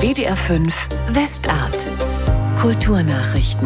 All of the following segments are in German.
WDR 5 Westart. Kulturnachrichten.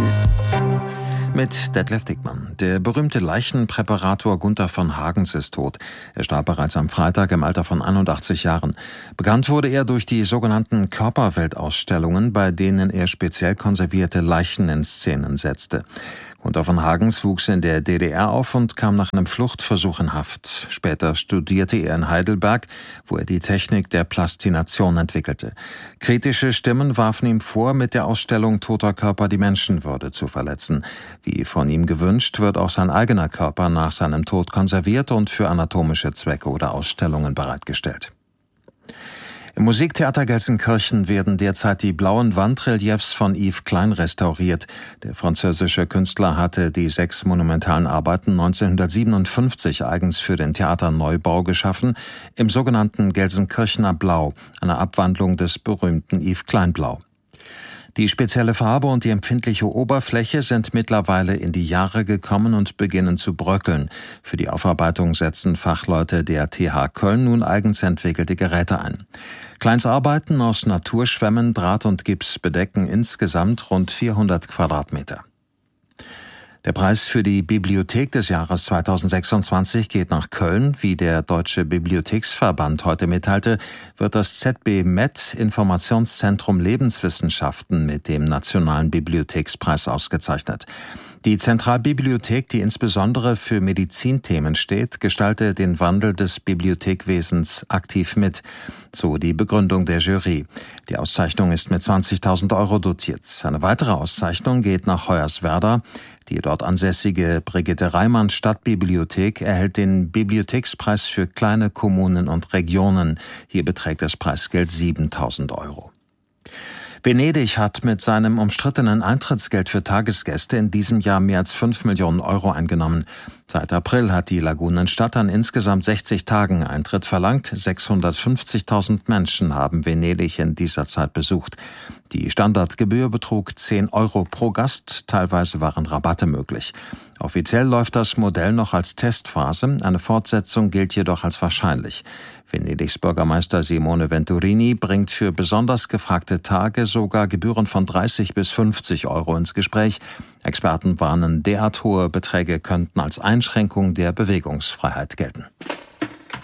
Mit Detlef Dickmann. Der berühmte Leichenpräparator Gunther von Hagens ist tot. Er starb bereits am Freitag im Alter von 81 Jahren. Bekannt wurde er durch die sogenannten Körperweltausstellungen, bei denen er speziell konservierte Leichen in Szenen setzte. Gunther von Hagens wuchs in der DDR auf und kam nach einem Fluchtversuch in Haft. Später studierte er in Heidelberg, wo er die Technik der Plastination entwickelte. Kritische Stimmen warfen ihm vor, mit der Ausstellung toter Körper die Menschenwürde zu verletzen. Wie von ihm gewünscht, wird auch sein eigener Körper nach seinem Tod konserviert und für anatomische Zwecke oder Ausstellungen bereitgestellt. Im Musiktheater Gelsenkirchen werden derzeit die blauen Wandreliefs von Yves Klein restauriert. Der französische Künstler hatte die 6 monumentalen Arbeiten 1957 eigens für den Theaterneubau geschaffen, im sogenannten Gelsenkirchener Blau, einer Abwandlung des berühmten Yves Klein Blau. Die spezielle Farbe und die empfindliche Oberfläche sind mittlerweile in die Jahre gekommen und beginnen zu bröckeln. Für die Aufarbeitung setzen Fachleute der TH Köln nun eigens entwickelte Geräte ein. Kleins Arbeiten aus Naturschwämmen, Draht und Gips bedecken insgesamt rund 400 Quadratmeter. Der Preis für die Bibliothek des Jahres 2026 geht nach Köln. Wie der Deutsche Bibliotheksverband heute mitteilte, wird das ZB Med Informationszentrum Lebenswissenschaften mit dem Nationalen Bibliothekspreis ausgezeichnet. Die Zentralbibliothek, die insbesondere für Medizinthemen steht, gestaltet den Wandel des Bibliothekwesens aktiv mit, so die Begründung der Jury. Die Auszeichnung ist mit 20.000 € dotiert. Eine weitere Auszeichnung geht nach Hoyerswerda. Die dort ansässige Brigitte Reimann Stadtbibliothek erhält den Bibliothekspreis für kleine Kommunen und Regionen. Hier beträgt das Preisgeld 7.000 €. Venedig hat mit seinem umstrittenen Eintrittsgeld für Tagesgäste in diesem Jahr mehr als 5 Millionen € eingenommen. Seit April hat die Lagunenstadt an insgesamt 60 Tagen Eintritt verlangt. 650.000 Menschen haben Venedig in dieser Zeit besucht. Die Standardgebühr betrug 10 € pro Gast, teilweise waren Rabatte möglich. Offiziell läuft das Modell noch als Testphase, eine Fortsetzung gilt jedoch als wahrscheinlich. Venedigs Bürgermeister Simone Venturini bringt für besonders gefragte Tage sogar Gebühren von 30 bis 50 € ins Gespräch. Experten warnen, derart hohe Beträge könnten als Einschränkung der Bewegungsfreiheit gelten.